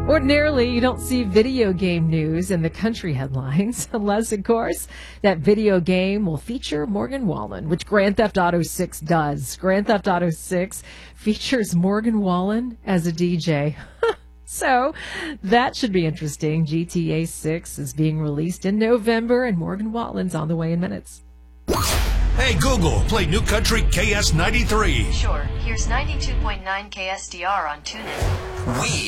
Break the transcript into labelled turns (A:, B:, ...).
A: Ordinarily, you don't see video game news in the country headlines, unless, of course, that video game will feature Morgan Wallen, which Grand Theft Auto 6 does. Grand Theft Auto 6 features Morgan Wallen as a DJ. So that should be interesting. GTA 6 is being released in November, and Morgan Wallen's on the way in minutes.
B: Hey, Google, play New Country KS93.
C: Sure, here's 92.9 KSDR on TuneIn.
B: We